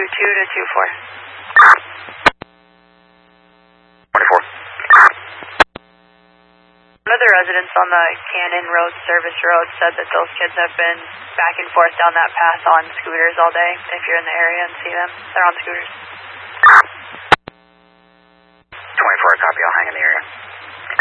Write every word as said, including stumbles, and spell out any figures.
two to two four. twenty-four. One of the residents on the Cannon Road service road said that those kids have been back and forth down that path on scooters all day. If you're in the area and see them, they're on scooters.